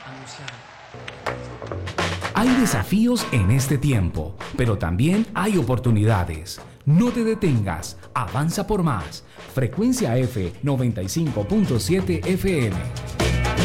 Hay desafíos en este tiempo, pero también hay oportunidades. No te detengas, avanza por más. Frecuencia F 95.7 FM.